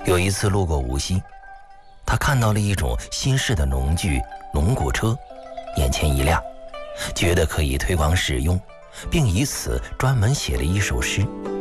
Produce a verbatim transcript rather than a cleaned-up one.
有一次路过无锡，他看到了一种新式的农具农谷车，眼前一亮，觉得可以推广使用，并以此专门写了一首诗。